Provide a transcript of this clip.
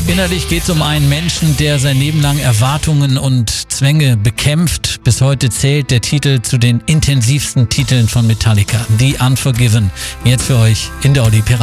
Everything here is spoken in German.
Innerlich geht es um einen Menschen, der sein Leben lang Erwartungen und Zwänge bekämpft. Bis heute zählt der Titel zu den intensivsten Titeln von Metallica, The Unforgiven. Jetzt für euch in der Oli Pirate.